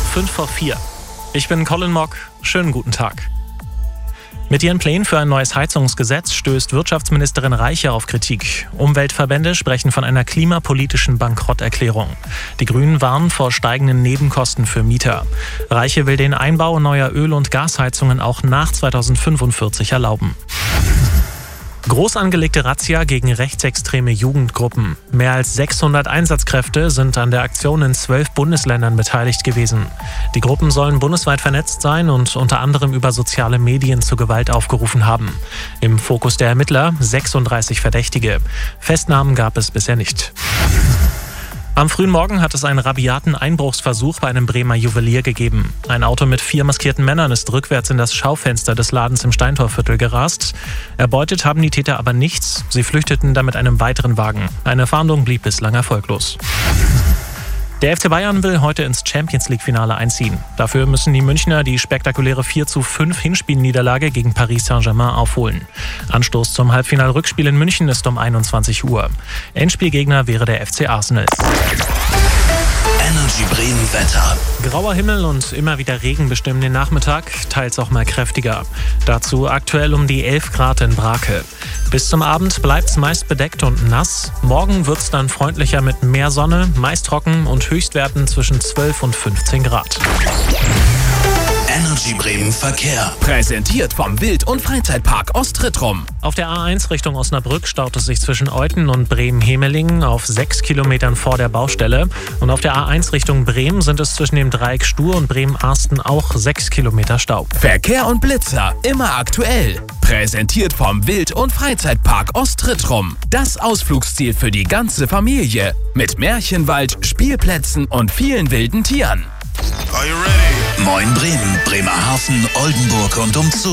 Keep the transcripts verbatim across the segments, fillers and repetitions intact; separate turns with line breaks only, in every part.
fünf vor vier. Ich bin Colin Mock. Schönen guten Tag. Mit ihren Plänen für ein neues Heizungsgesetz stößt Wirtschaftsministerin Reiche auf Kritik. Umweltverbände sprechen von einer klimapolitischen Bankrotterklärung. Die Grünen warnen vor steigenden Nebenkosten für Mieter. Reiche will den Einbau neuer Öl- und Gasheizungen auch nach zweitausendfünfundvierzig erlauben. Groß angelegte Razzia gegen rechtsextreme Jugendgruppen. Mehr als sechshundert Einsatzkräfte sind an der Aktion in zwölf Bundesländern beteiligt gewesen. Die Gruppen sollen bundesweit vernetzt sein und unter anderem über soziale Medien zur Gewalt aufgerufen haben. Im Fokus der Ermittler sechsunddreißig Verdächtige. Festnahmen gab es bisher nicht. Am frühen Morgen hat es einen rabiaten Einbruchsversuch bei einem Bremer Juwelier gegeben. Ein Auto mit vier maskierten Männern ist rückwärts in das Schaufenster des Ladens im Steintorviertel gerast. Erbeutet haben die Täter aber nichts. Sie flüchteten dann mit einem weiteren Wagen. Eine Fahndung blieb bislang erfolglos. Der F C Bayern will heute ins Champions-League-Finale einziehen. Dafür müssen die Münchner die spektakuläre vier zu fünf Hinspielniederlage gegen Paris Saint-Germain aufholen. Anstoß zum Halbfinal-Rückspiel in München ist um einundzwanzig Uhr. Endspielgegner wäre der F C Arsenal.
Energy Bremen Wetter.
Grauer Himmel und immer wieder Regen bestimmen den Nachmittag, teils auch mal kräftiger. Dazu aktuell um die elf Grad in Brake. Bis zum Abend bleibt es meist bedeckt und nass. Morgen wird es dann freundlicher mit mehr Sonne, meist trocken und Höchstwerten zwischen zwölf und fünfzehn Grad.
Energy Bremen Verkehr.
Präsentiert vom Wild- und Freizeitpark Ostrittrum.
Auf der A eins Richtung Osnabrück staut es sich zwischen Euthen und Bremen-Hemelingen auf sechs Kilometern vor der Baustelle. Und auf der A eins Richtung Bremen sind es zwischen dem Dreieck Stur und Bremen-Arsten auch sechs Kilometer Stau.
Verkehr und Blitzer immer aktuell. Präsentiert vom Wild- und Freizeitpark Ostrittrum. Das Ausflugsziel für die ganze Familie. Mit Märchenwald, Spielplätzen und vielen wilden Tieren.
Are you ready? Moin Bremen, Bremerhaven, Oldenburg und umzu.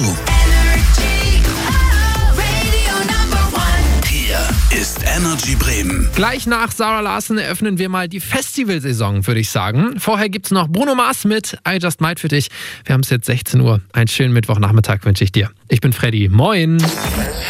Hier ist Energy Bremen.
Gleich nach Sarah Larson eröffnen wir mal die Festivalsaison, würde ich sagen. Vorher gibt's noch Bruno Mars mit I Just Might für dich. Wir haben es jetzt sechzehn Uhr. Einen schönen Mittwochnachmittag wünsche ich dir. Ich bin Freddy. Moin.